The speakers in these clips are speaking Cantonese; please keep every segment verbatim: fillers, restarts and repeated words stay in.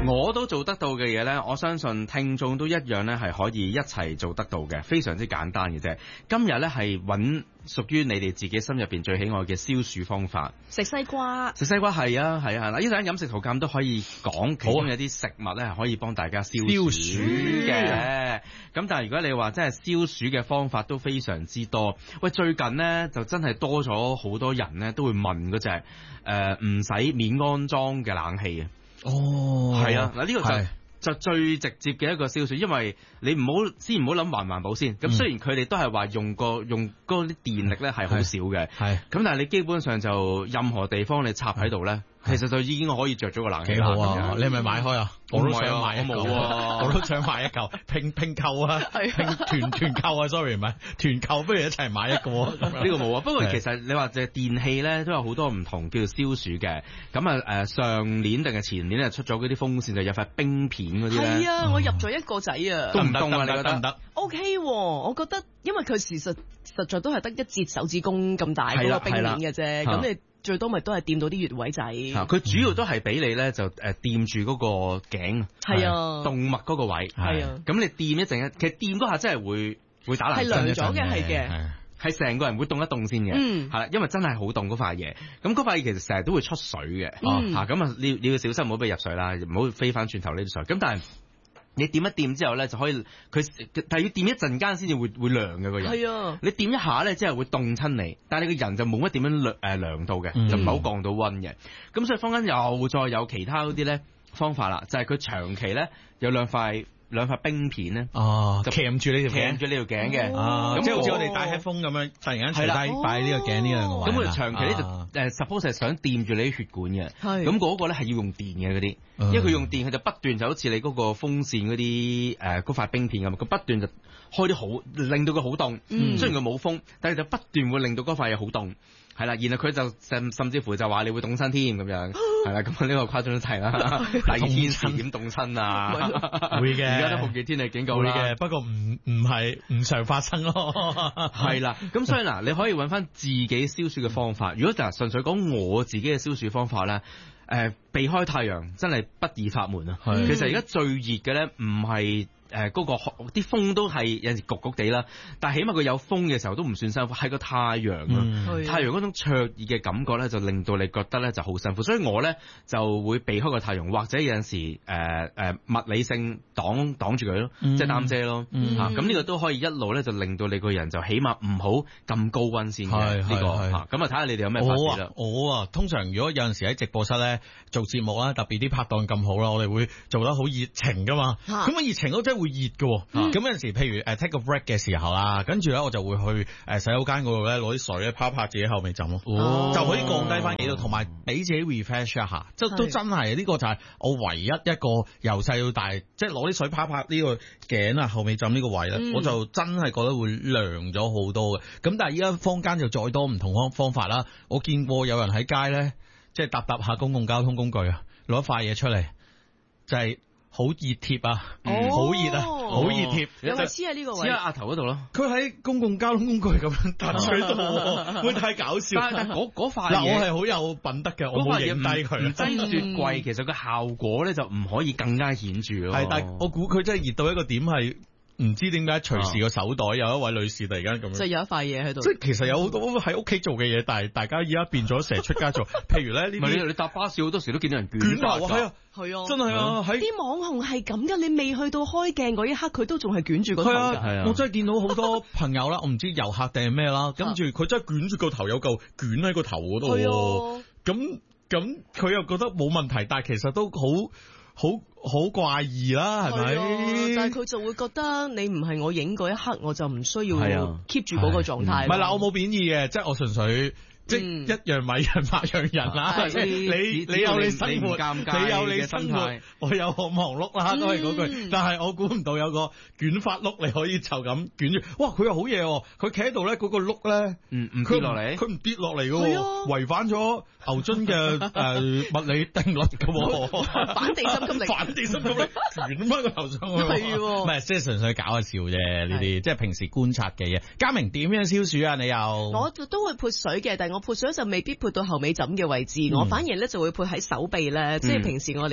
我都做得到嘅嘢呢，我相信聽眾都一樣呢，係可以一齊做得到嘅，非常之簡單嘅啫。今日呢，係揾屬於你哋自己心入邊最喜愛嘅消暑方法。 食西瓜，食西瓜係啊係啊，嗱，一陣飲食圖鑑都可以講，其中有啲食物呢，係可以幫大家消暑嘅。咁但係如果你話真係消暑嘅方法都非常之多，喂，最近呢，就真係多咗好多人呢，都會問嗰隻誒唔使免安裝嘅冷氣啊。 哦， 係啊，嗱，呢個就就最直接嘅一個消暑，因為你唔好先唔好諗環唔環保先。咁、嗯、雖然佢哋都係話用個用嗰啲電力咧係好少嘅，係咁，但係你基本上就任何地方你插喺度咧，其實就已經可以着咗個冷氣。幾好啊！你係咪買開啊？我都想買一嚿，我冇啊！我都想買一嚿拼拼購啊，拼團團購啊 ！sorry 唔係團購，不如一齊買一個。呢個冇啊。不過其實你話隻電器咧都有好多唔同叫做消暑嘅。咁啊誒上年定係前年咧出咗嗰啲風扇就有塊冰片嗰啲咧。係啊，我入咗一個仔啊。都唔凍啊？你覺得唔得？O K，我覺得因為佢事實實在都係得一節手指公咁大嗰個冰片嘅啫。咁你最多咪都係掂到啲穴位仔。佢主要都係俾你咧就誒掂住嗰個頸，係啊，動脈嗰個位，係啊。咁你掂一陣，其實掂嗰下真係會會打冷震，係涼咗嘅，係嘅，係成個人會凍一凍先嘅，嗯，係啦，因為真係好凍嗰塊嘢。咁嗰塊嘢其實成日都會出水嘅，嗯，嚇咁啊，你你要小心唔好俾入水啦，唔好飛翻轉頭呢啲水。咁但係你掂一掂之後咧，就可以佢，但係要掂一陣間先至會會涼嘅個人。係啊，你掂一下咧，即係會凍親你，但係你個人就冇乜點樣涼誒涼到嘅，嗯，就唔係好降到溫嘅。咁所以坊間又再有其他嗰啲咧方法啦，就係、是、佢長期咧有兩塊兩塊冰片咧，哦，就鉗住呢條鉗住呢條頸嘅，哦，咁即係好似我哋戴 headphone 咁樣，突然間除低擺呢個頸呢兩個位。咁佢長期咧就誒 suppose 係想掂住你啲血管嘅，咁嗰個咧係要用電嘅嗰啲，因為佢用電佢就不斷就好似你嗰個風扇嗰啲誒嗰塊冰片咁，佢不斷就開啲好令到佢好凍，嗯，雖然佢冇風，但係就不斷會令到嗰塊嘢好凍。係啦，然後佢就甚甚至乎就話你會凍親添咁樣，係啦，咁呢個誇張得滯啦。第二天時點凍親啊？會嘅，而家都酷熱天氣警告啦。會嘅，不過唔唔係唔常發生咯。係啦，咁所以嗱，你可以揾翻自己消暑嘅方法。如果就係純粹講我自己嘅消暑方法咧，誒、呃，避開太陽真係不二法門啊。其實而家最熱嘅咧，唔係。誒、呃，嗰、那個啲風都係有陣時焗焗地啦，但係起碼佢有風嘅時候都唔算辛苦，係個太陽啊，嗯、太陽嗰種灼熱嘅感覺咧，就令到你覺得咧就好辛苦，所以我咧就會避開個太陽，或者有陣時誒誒、呃呃、物理性擋擋住佢咯，即係擔遮咯，吓咁呢個都可以一路咧就令到你個人就起碼唔好咁高溫先嘅呢個，咁啊睇下你哋有咩法子啦。我啊通常如果有陣時喺直播室咧做節目啦，特別啲拍檔咁好啦，我哋會做得好熱情噶嘛，咁啊熱情都真係會熱嘅，咁有陣時譬如誒 take a break 嘅時候啦，跟住咧我就會去誒洗手間嗰度咧攞啲水咧拍拍自己後尾枕咯，哦、就可以降低翻幾度，同埋俾自己 refresh 一下，即係都真係呢、呢個就係我唯一一個由細到大，即係攞啲水拍拍呢個頸啊後尾枕呢個位咧，嗯、我就真係覺得會涼咗好多嘅。咁但係依家坊間就再多唔同方方法啦，我見過有人喺街咧，即係搭搭下公共交通工具啊，攞一塊嘢出嚟，就係、是。好熱貼啊！好熱啊！好熱貼，有冇黐喺呢個位？黐喺額頭嗰度咯。佢喺公共交通工具咁樣搭喺度，會太搞笑。但係嗰嗰塊嘢，嗱我係好有品德嘅，我冇影低佢。擠雪櫃其實個效果咧就唔可以更加顯著咯。係，但係我估佢真係熱到一個點係。唔知點解隨時個手袋有一位女士突然間咁樣，即係有一塊嘢喺度。即係其實有好多喺屋企做嘅嘢，但係大家而家變咗成日出街做。譬如咧，呢啲你搭巴士好多時都見到人捲頭啊，係啊，係啊，真係啊，喺啲網紅係咁噶，你未去到開鏡嗰一刻，佢都仲係捲住個頭㗎。係啊，我真係見到好多朋友啦，我唔知遊客定係咩啦，跟住佢真係捲住個頭，有嚿捲喺個頭嗰度喎。咁咁佢又覺得冇問題，但係其實都好。好好怪異啦，係咪？但係佢就會覺得你唔係我影嗰一刻，我就唔需要 keep 住嗰個狀態。唔係啦，我冇貶義嘅，即係我純粹。即一樣米人百樣人啦，你你有你生活，你有你生活，我有我忙碌啦，都係嗰句。但係我估唔到有個捲髮碌，你可以就咁捲住。哇！佢又好嘢，佢企喺度咧，嗰個碌咧，唔唔跌落嚟，佢唔跌落嚟嘅，違反咗牛津嘅誒物理定律嘅，反地心吸力，反地心吸力捲翻個頭上去，係唔係？即係純粹搞下笑啫，呢啲即係平時觀察嘅嘢。嘉明點樣消暑啊？你又我都會潑水嘅，但係我潑水就未必潑到後尾枕嘅位置，嗯、我反而咧就會潑喺手臂咧，嗯、即係平時我哋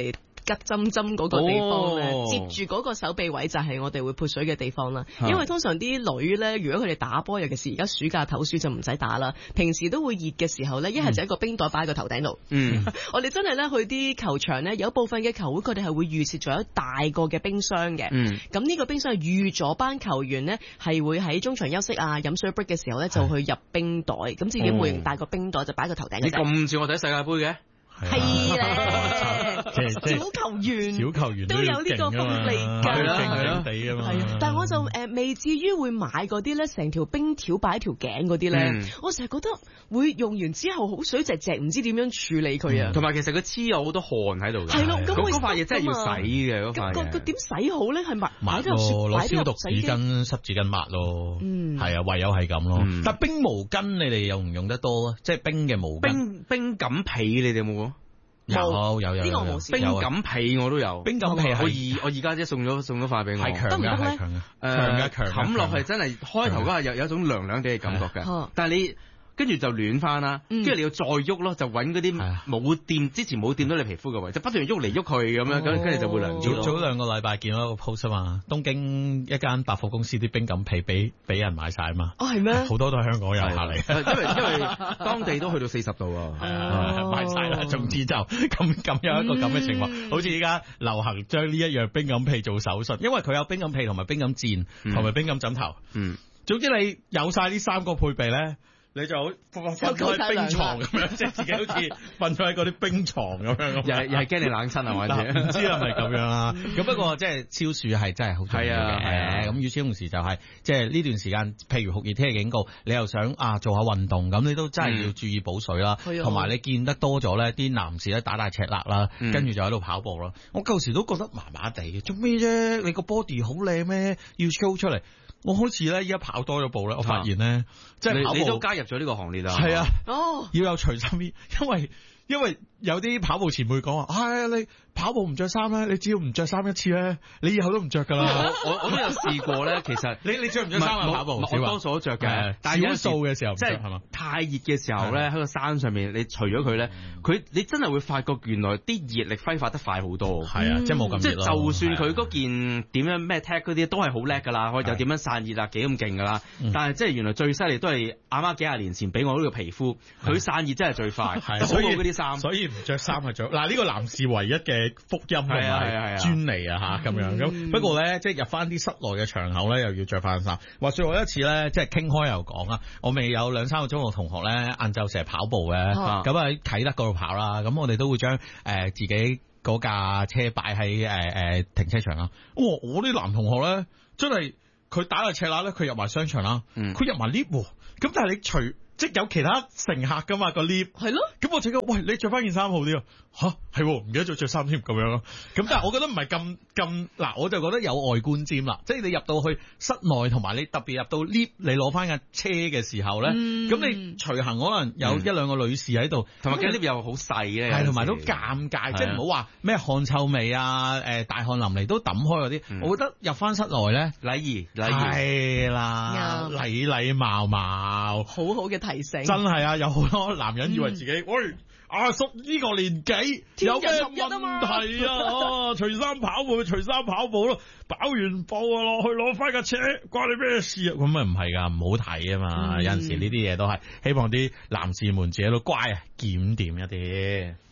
吉針針嗰個地方咧，哦、接住嗰個手臂位就係我哋會潑水嘅地方啦。因為通常啲女咧，如果佢哋打波，尤其是而家暑假唞暑就唔使打啦，平時都會熱嘅時候咧，一係就一個冰袋擺喺個頭頂度。嗯，我哋真係咧去啲球場咧，有部分嘅球會佢哋係會預設咗一大個嘅冰箱嘅。嗯，咁呢個冰箱係預咗班球員呢，係會喺中場休息啊、飲水 break 嘅時候咧就去入冰袋，咁自己會帶個冰袋就擺個頭頂。 你咁似我睇世界盃嘅？ 係咧，小球員，小球員都有呢個福利㗎，係啦係啦，係啊。但係我就誒未至於會買嗰啲咧，成條冰條擺喺條頸嗰啲咧。我成日覺得會用完之後好水隻隻，唔知點樣處理佢啊。同埋其實佢黐有好多汗喺度嘅。係咯，咁嗰塊嘢真係要洗嘅嗰塊嘢。咁佢點洗好咧？係抹抹喺度攞消毒紙巾、濕紙巾抹咯。嗯，係啊，唯有係咁咯。但冰毛巾你哋用唔用得多啊？即係冰嘅毛巾。冰冰感被你哋有冇？有有有，呢個我冇試過。冰感被我都有，冰感被我二我二家姐送咗送咗塊俾我，係強嘅係強嘅，強嘅強。冚落係真係開頭嗰下有有一種涼涼地嘅感覺嘅，但係你跟住就暖翻啦，跟住你要再喐咯，就揾嗰啲冇掂之前冇掂到你皮膚嘅位，就不斷喐嚟喐去咁樣，跟住就會涼啲咯。早兩個禮拜見到一個 post 啊嘛，東京一間百貨公司啲冰感被俾俾人買晒啊嘛。哦係咩？好多都係香港遊客嚟，因為因為當地都去到四十度啊，買晒啦。總之就咁咁有一個咁嘅情況，好似依家流行將呢一樣冰感被做手術，因為佢有冰感被同埋冰感墊同埋冰感枕頭。嗯，總之你有晒呢三個配備咧。你就好瞓瞓喺冰床咁樣，即係自己好似瞓咗喺嗰啲冰床咁樣。又係又係驚你冷親啊，或者唔知係咪咁樣啦？咁不過即係超暑係真係好重要嘅。咁與此同時就係即係呢段時間，譬如酷熱天氣警告，你又想啊做下運動，咁你都真係要注意補水啦。同埋、嗯、你見得多咗咧，啲男士咧打大赤肋啦，嗯、跟住就喺度跑步啦。我舊時都覺得麻麻地嘅，做咩啫？你個 body 好靚咩？要 show 出嚟。我好似咧，而家跑多咗步咧，我發現咧，啊、即係你，你都加入咗呢個行列啦。係啊，哦，要有隨心衣，因為因為有啲跑步前輩講話，唉、哎，你跑步唔着衫咧，你只要唔着衫一次咧，你以後都唔着噶啦。我我我都有試過咧，其實你你着唔着衫啊？跑步我多數都着嘅，但係少數嘅時候即係係嘛，太熱嘅時候咧，喺個山上面，你除咗佢咧，佢你真係會發覺原來啲熱力揮發得快好多。係啊，即係冇咁熱咯。即係就算佢嗰件點樣咩 tag 嗰啲都係好叻噶啦，可以又點樣散熱啊，幾咁勁噶啦。但係即係原來最犀利都係阿媽幾廿年前俾我呢個皮膚，佢散熱真係最快，好過嗰啲衫。所以唔着衫係着嗱呢個男士唯一嘅福音同埋專利啊吓咁樣咁。不過咧，即係入翻啲室內嘅場口咧，又要着翻衫。話說我一次咧，即係傾開又講啊，我未有兩三個中學同學咧，晏晝成日跑步嘅，咁喺啟德嗰度跑啦。咁我哋都會將誒、呃、自己嗰架車擺喺誒誒停車場啦。哇！我啲男同學咧，真係佢打個赤肋咧，佢入埋商場啦，佢入埋 lift 喎。咁但係你除即係有其他乘客噶嘛個 lift，係咯。咁我即刻喂，你着翻件衫好啲啊！吓係唔記得咗着衫添咁樣咯。咁但係我覺得唔係咁咁嗱，我就覺得有外觀尖啦。即係你入到去室內，同埋你特別入到 lift，你攞翻架車嘅時候咧，咁、嗯、你隨行可能有一兩個女士喺度，同埋架 lift 又好細嘅，係同埋都尷尬，即係唔好話咩汗臭味啊，誒大汗淋漓都抌開嗰啲。嗯、我覺得入翻室內咧，禮儀禮儀係啦，禮禮貌貌，好好嘅提醒。真係啊，有好多男人以為自己、嗯、喂。阿叔呢個年紀有咩問題啊？除衫跑步，除衫跑步咯，跑完步啊落去攞翻架車，關你咩事啊？咁啊唔係噶，唔好睇啊嘛。嗯、有陣時呢啲嘢都係希望啲男士們自己都乖啊，檢點一啲。